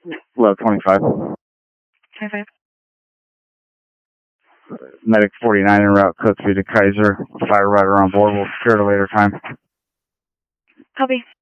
Low 25. 25. Medic 49 en route, Cooksview to Kaiser. Firefighter on board. We'll secure at a later time. Copy.